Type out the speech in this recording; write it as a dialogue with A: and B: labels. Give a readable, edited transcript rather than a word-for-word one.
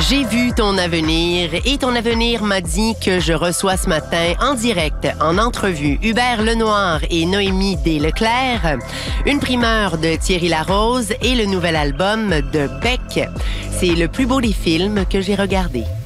A: J'ai vu ton avenir et ton avenir m'a dit que je reçois ce matin en direct, en entrevue, Hubert Lenoir et Noémie Desleclerc, une primeur de Thierry Larose et le nouvel album de Beck. C'est le plus beau des films que j'ai regardé.